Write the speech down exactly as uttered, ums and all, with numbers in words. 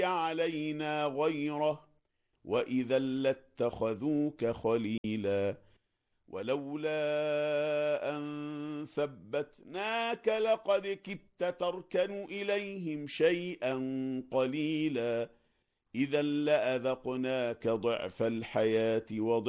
علينا غيره وإذا لاتخذوك خليلا ولولا أن ثبتناك لقد كدت تركن إليهم شيئا قليلا إذا لأذقناك ضعف الحياة وضعف